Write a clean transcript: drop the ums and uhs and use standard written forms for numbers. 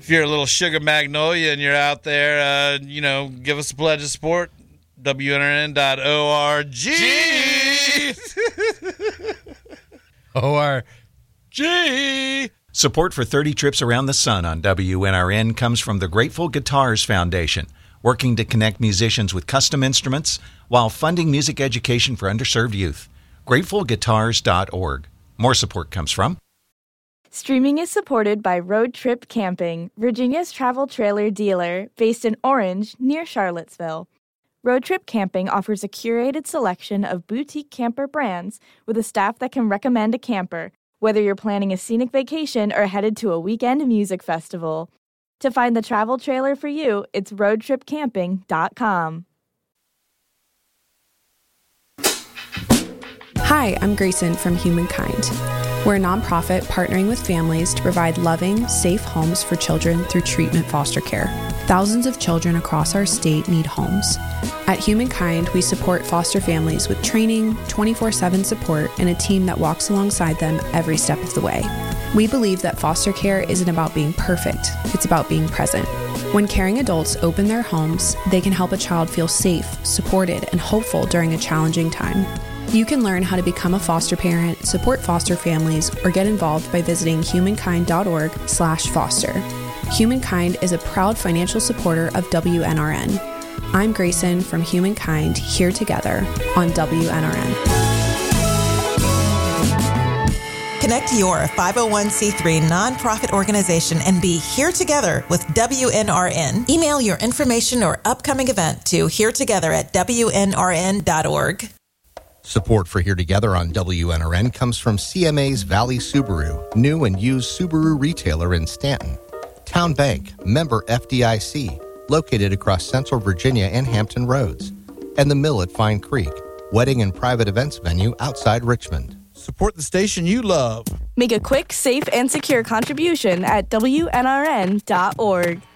if you're a little sugar magnolia and you're out there, give us a pledge of support. WNRN.org. O-R-G. Support for 30 Trips Around the Sun on WNRN comes from the Grateful Guitars Foundation, working to connect musicians with custom instruments while funding music education for underserved youth. GratefulGuitars.org. More support comes from... Streaming is supported by Road Trip Camping, Virginia's travel trailer dealer, based in Orange, near Charlottesville. Road Trip Camping offers a curated selection of boutique camper brands with a staff that can recommend a camper, whether you're planning a scenic vacation or headed to a weekend music festival. To find the travel trailer for you, it's roadtripcamping.com. Hi, I'm Grayson from Humankind. We're a nonprofit partnering with families to provide loving, safe homes for children through treatment foster care. Thousands of children across our state need homes. At Humankind, we support foster families with training, 24/7 support, and a team that walks alongside them every step of the way. We believe that foster care isn't about being perfect, it's about being present. When caring adults open their homes, they can help a child feel safe, supported, and hopeful during a challenging time. You can learn how to become a foster parent, support foster families, or get involved by visiting humankind.org/foster. Humankind is a proud financial supporter of WNRN. I'm Grayson from Humankind, here together on WNRN. Connect your 501c3 nonprofit organization and be here together with WNRN. Email your information or upcoming event to heretogether@WNRN.org. Support for Here Together on WNRN comes from CMA's Valley Subaru, new and used Subaru retailer in Stanton. Town Bank, member FDIC, located across Central Virginia and Hampton Roads. And the Mill at Fine Creek, wedding and private events venue outside Richmond. Support the station you love. Make a quick, safe, and secure contribution at WNRN.org.